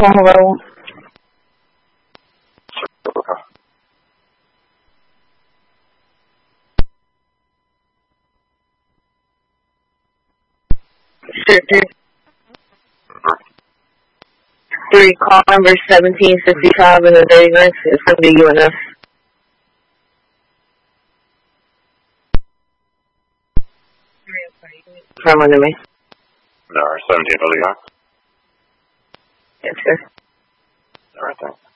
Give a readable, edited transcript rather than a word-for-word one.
Road. Okay. Shifted. 3, call number 1765 in the 30 minutes. It's going to be UNF. Come under me. All right, 17 Lily Hawk. Yes, sir. All right, thanks.